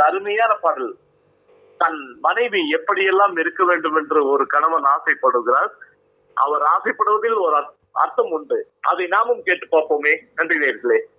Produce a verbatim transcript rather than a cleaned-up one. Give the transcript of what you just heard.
அருமையான பாடல். தன் மனைவி எப்படியெல்லாம் இருக்க வேண்டும் என்று ஒரு கணவன் ஆசைப்படுகிறார். அவர் ஆசைப்படுவதில் ஒரு அர்த்தம் உண்டு. அதை நாமும் கேட்டு பார்ப்போமே. நன்றி நேயர்களே.